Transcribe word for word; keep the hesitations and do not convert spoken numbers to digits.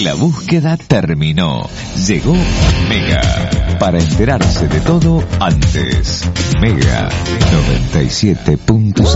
La búsqueda terminó. Llegó Mega. Para enterarse de todo antes. Mega noventa y siete punto cero.